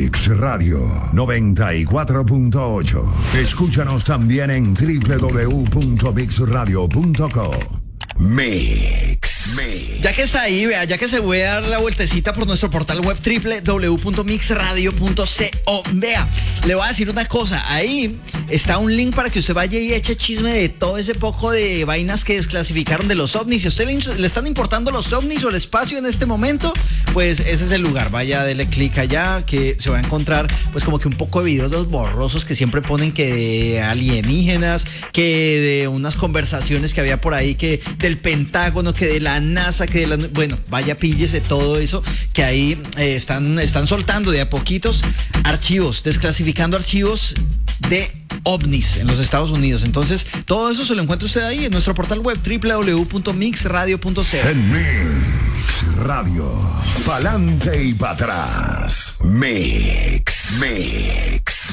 Mix Radio 94.8. Escúchanos también en www.mixradio.co. Mix. Ya que está ahí, vea, ya que se voy a dar la vueltecita por nuestro portal web www.mixradio.co. Vea, le voy a decir una cosa. Ahí está un link para que usted vaya y eche chisme de todo ese poco de vainas que desclasificaron de los ovnis. Si a usted le están importando los ovnis o el espacio en este momento, pues ese es el lugar. Vaya, dele clic allá, que se va a encontrar pues como que un poco de videos los borrosos que siempre ponen, que de alienígenas, que de unas conversaciones que había por ahí, que del Pentágono, que de la NASA, que de la... Bueno, vaya, píllese todo eso que ahí están soltando de a poquitos archivos, desclasificando archivos de ovnis en los Estados Unidos. Entonces, todo eso se lo encuentra usted ahí en nuestro portal web www.mixradio.co. En Mix Radio, pa'lante y para atrás. Mix.